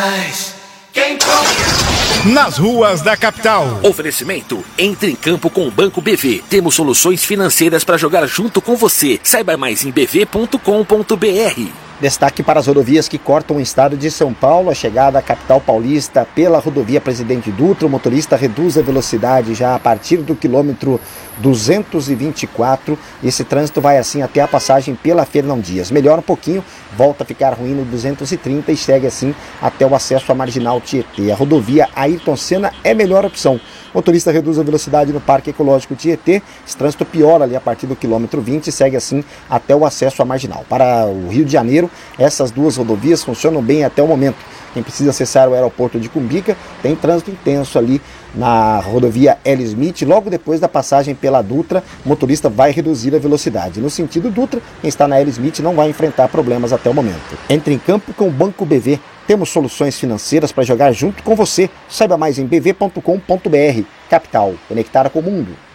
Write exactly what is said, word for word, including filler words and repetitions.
Nas ruas da capital. Oferecimento: entre em campo com o Banco B V. Temos soluções financeiras para jogar junto com você. Saiba mais em b v ponto com ponto b r. Destaque para as rodovias que cortam o estado de São Paulo. A chegada à capital paulista pela rodovia Presidente Dutra. O motorista reduz a velocidade já a partir do quilômetro duzentos e vinte e quatro. Esse trânsito vai assim até a passagem pela Fernão Dias. Melhora um pouquinho, volta a ficar ruim no duzentos e trinta e segue assim até o acesso à Marginal Tietê. A rodovia Ayrton Senna é a melhor opção. O motorista reduz a velocidade no Parque Ecológico Tietê. Esse trânsito piora ali a partir do quilômetro vinte e segue assim até o acesso à Marginal. Para o Rio de Janeiro, essas duas rodovias funcionam bem até o momento. Quem precisa acessar o aeroporto de Cumbica tem trânsito intenso ali na rodovia L. Smith. Logo depois da passagem pela Dutra, o motorista vai reduzir a velocidade. No sentido Dutra, quem está na L. Smith não vai enfrentar problemas até o momento. Entre em campo com o Banco B V. Temos soluções financeiras para jogar junto com você. Saiba mais em b v ponto com ponto b r. Capital, conectada com o mundo.